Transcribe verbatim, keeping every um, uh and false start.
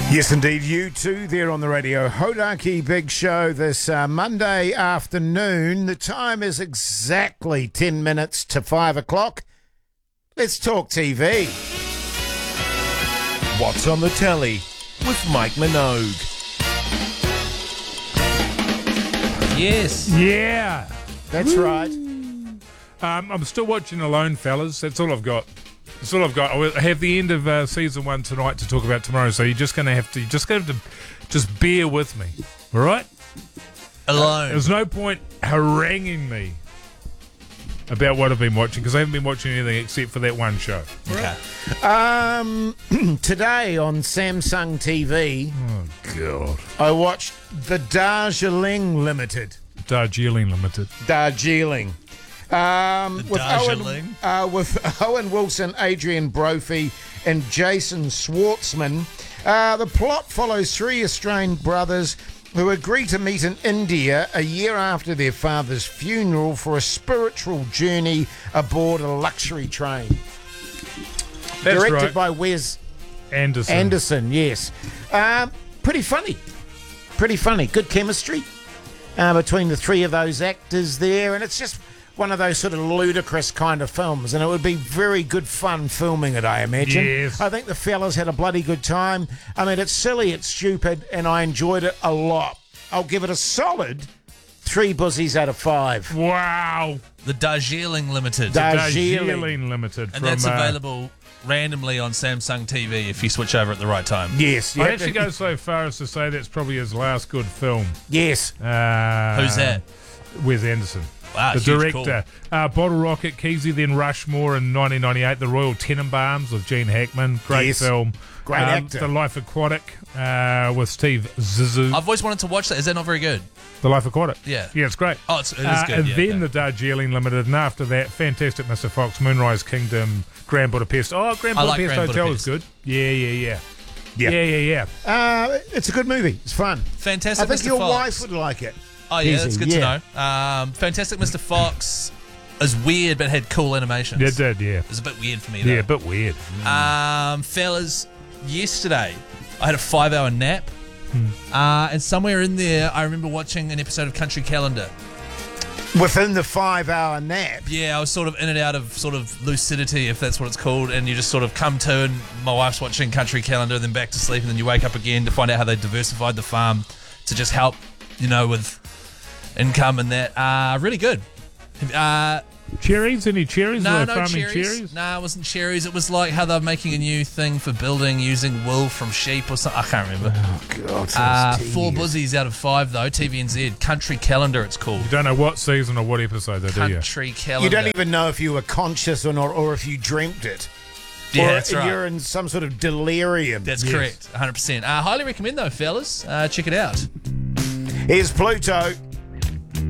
Yes, indeed. You too there on the radio. Hodaki Big Show this uh, Monday afternoon. The time is exactly ten minutes to five o'clock. Let's talk T V. What's on the telly with Mike Minogue. Yes. Yeah. That's right. Um, I'm still watching Alone, fellas. That's all I've got. That's all I've got. I have the end of uh, season one tonight to talk about tomorrow, so you're just going to have to, you're just going to have to just bear with me, all right? Alone. There's no point haranguing me about what I've been watching, because I haven't been watching anything except for that one show. Okay. Um, today on Samsung T V, Oh, God. I watched The Darjeeling Limited. Darjeeling Limited. Darjeeling. Um, The with Darjeeling? Owen, uh, with Owen Wilson, Adrian Brophy, and Jason Schwartzman. Uh, the plot follows three estranged brothers who agree to meet in India a year after their father's funeral for a spiritual journey aboard a luxury train. That's Directed right. by Wes Anderson. Anderson, yes. Um, pretty funny. Pretty funny. Good chemistry uh, between the three of those actors there, and it's just one of those sort of ludicrous kind of films, and it would be very good fun filming it, I imagine. Yes. I think the fellas had a bloody good time. I mean, it's silly, it's stupid, and I enjoyed it a lot. I'll give it a solid three bussies out of five. Wow. The Darjeeling Limited. Dar- Darjeeling. Darjeeling Limited. and from, that's uh, available randomly on Samsung T V if you switch over at the right time. Yes. I'd yeah, actually go so far as to say that's probably his last good film. Yes. Uh, Who's that? Wes Anderson. Wow, the huge director. Uh, Bottle Rocket, Kesey, then Rushmore in nineteen ninety-eight. The Royal Tenenbaums with Gene Hackman. Great Yes. film. Great Um, actor. The Life Aquatic uh, with Steve Zissou. I've always wanted to watch that. Is that not very good? The Life Aquatic. Yeah. Yeah, it's great. Oh, it's, it is Uh, good. and yeah, then okay. the Darjeeling Limited, and after that, fantastic Mister Fox, Moonrise Kingdom, Grand Budapest. Oh, Grand I like Budapest Grand Hotel Budapest. is good. Yeah, yeah, yeah. Yeah. Yeah, yeah, yeah. Uh, it's a good movie. It's fun. Fantastic I think Mister your Fox. wife would like it. Oh, yeah, Easy, that's good yeah. to know. Um, Fantastic Mister Fox is weird but had cool animations. It did, yeah. It was a bit weird for me, though. Yeah, a bit weird. Um, fellas, yesterday I had a five-hour nap, uh, and somewhere in there I remember watching an episode of Country Calendar. Within the five-hour nap. Yeah, I was sort of in and out of sort of lucidity, if that's what it's called, and you just sort of come to, and my wife's watching Country Calendar, and then back to sleep, and then you wake up again to find out how they diversified the farm to just help, you know, with income and that. Uh, really good. Uh, Cherries? Any cherries? No, Were they no farming cherries. cherries? No, it wasn't cherries. It was like how they're making a new thing for building using wool from sheep or something. I can't remember. Oh, God. Uh, four bussies out of five, though. T V N Z. Country Calendar, it's called. You don't know what season or what episode they do, you? Country Calendar. You don't even know if you were conscious or not, or if you dreamt it. Yeah, or that's right. you're in some sort of delirium. That's Yes. correct. one hundred percent. Uh, highly recommend, though, fellas. Uh, check it out. Here's Pluto.